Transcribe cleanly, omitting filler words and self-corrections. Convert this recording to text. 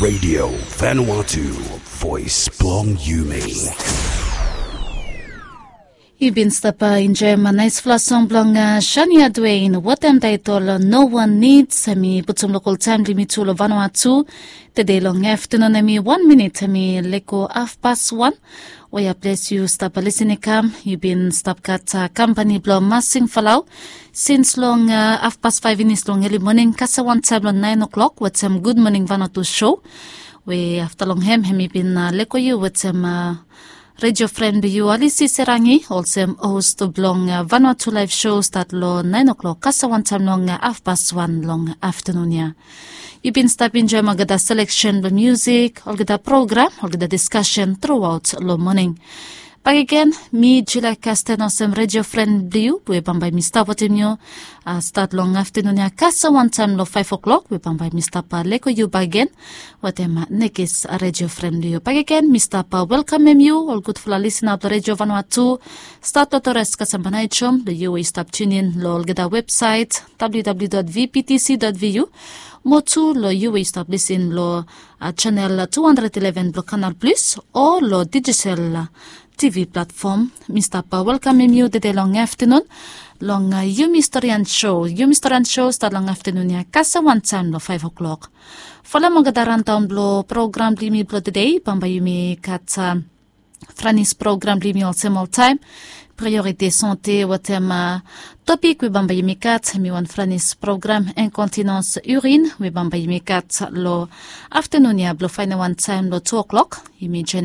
Radio Vanuatu, Voice Blong Yumi. You've been stapa in German nice flasong blong Shania Dwayne what am title No One Needs mi putum local time limit to Vanuatu today long afternoon mi 1 minute mi leko 1:30 where place you stop listening cam you've been stop kat company blong massing falau since long 5:30 minutes long early morning kasa one time on 9 o'clock with some good morning Vanuatu show we after long hem been leko you with some Radio Friend BU Alisi Serangi also host to blong Vanuatu live show start lo 9 o'clock kasa one time long 1:30 long afternoon ya. You've been stopping enjoy magada selection the music or gada program or gada discussion throughout lo morning. Pag again, mi July Casten osem Radio Friend BU we bambay mi stop nyo start long afternoon ya kasa one time lo 5 o'clock we bambay mi stop leko you again watema nekis Radio Friend BU. Pag again, mi stop welcome you all good for listen up the Radio Vanuatu start to rest kasambanay chom the you stop tune in lo gada website www.vptc.vu Motu lo you stop listen lo channel 211 lo Canal Plus or lo digital TV platform. Mr. Pa welcome you today long afternoon. Long Yumi Historian Show. Yumi Historian Show start long afternoon ya. Kasa one time lo 5 o'clock. Fala magadaran taon lo program limi blo today. Pamba Yumi kat Franis program limi all same all time. Priorité santé watem topic we bamba Yumi kat mi wan Franis program incontinence urine we bamba Yumi kat lo afternoon ya blo final one time lo 2 o'clock. Yumi